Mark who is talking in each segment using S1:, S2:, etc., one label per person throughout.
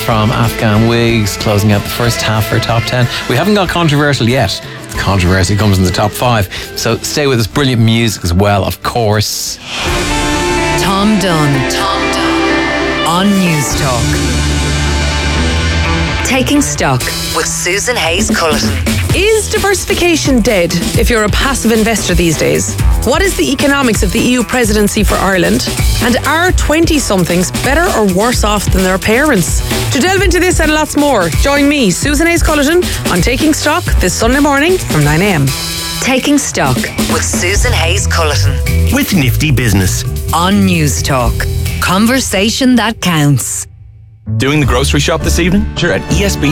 S1: from Afghan Wigs, closing out the first half for our top 10. We haven't got controversial yet. The controversy comes in the top 5. So stay with us. Brilliant music as well, of course.
S2: Tom Dunn on News Talk. Taking Stock with Susan Hayes-Culleton.
S3: Is diversification dead if you're a passive investor these days? What is the economics of the EU presidency for Ireland? And are 20-somethings better or worse off than their parents? To delve into this and lots more, join me, Susan Hayes-Culleton, on Taking Stock this Sunday morning from 9 a.m.
S2: Taking Stock with Susan Hayes-Culleton.
S4: With Nifty Business.
S2: On News Talk. Conversation that counts.
S4: Doing the grocery shop this evening? Sure, at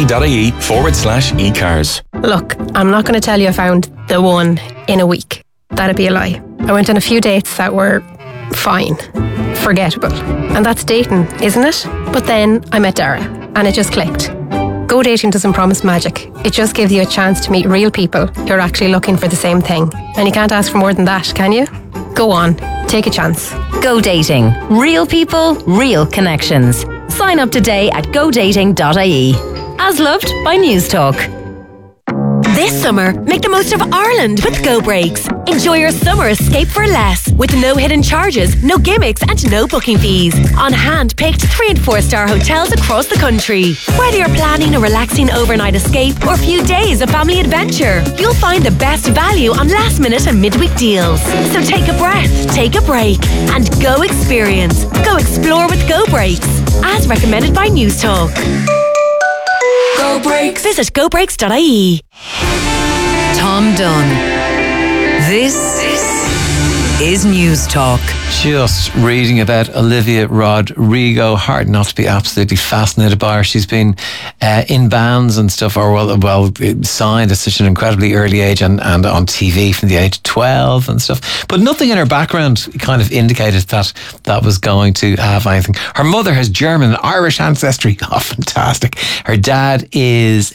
S4: esb.ie/ecars.
S5: Look, I'm not going to tell you I found the one in a week. That'd be a lie. I went on a few dates that were fine, forgettable. And that's dating, isn't it? But then I met Dara, and it just clicked. Go Dating doesn't promise magic. It just gives you a chance to meet real people who are actually looking for the same thing. And you can't ask for more than that, can you? Go on, take a chance.
S2: Go Dating. Real people, real connections. Sign up today at godating.ie. As loved by News Talk.
S6: This summer, make the most of Ireland with Go Breaks. Enjoy your summer escape for less, with no hidden charges, no gimmicks and no booking fees. On hand-picked 3- and 4-star hotels across the country. Whether you're planning a relaxing overnight escape or a few days of family adventure, you'll find the best value on last-minute and midweek deals. So take a breath, take a break, and go experience. Go explore with Go Breaks, as recommended by News Talk. Go Breaks. Visit gobreaks.ie.
S2: Tom Dunn. This is News Talk.
S1: Just reading about Olivia Rodrigo. Hard not to be absolutely fascinated by her. She's been in bands and stuff, or well signed at such an incredibly early age, and on TV from the age of 12 and stuff. But nothing in her background kind of indicated that was going to have anything. Her mother has German and Irish ancestry. Oh, fantastic. Her dad is